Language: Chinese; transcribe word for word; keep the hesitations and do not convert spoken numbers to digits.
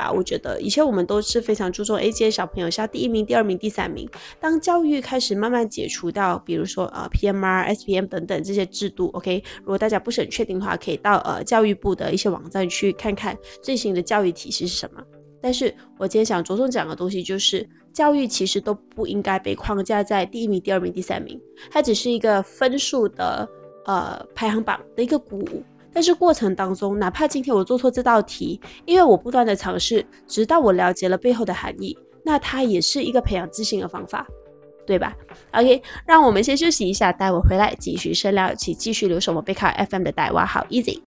啊，我觉得以前我们都是非常注重诶这些小朋友是要第一名第二名第三名，当教育开始慢慢解除到比如说呃 P M R S P M 等等这些制度 OK， 如果大家不是很确定的话，可以到呃教育部的一些网站去看看最新的教育体系是什么。但是我今天想着重讲的东西就是教育其实都不应该被框架在第一名第二名第三名，它只是一个分数的呃排行榜的一个鼓舞，但是过程当中哪怕今天我做错这道题，因为我不断的尝试直到我了解了背后的含义，那它也是一个培养自信的方法，对吧？ OK， 让我们先休息一下，待会回来继续深聊，请继续留守我贝卡 F M 的带娃好 easy。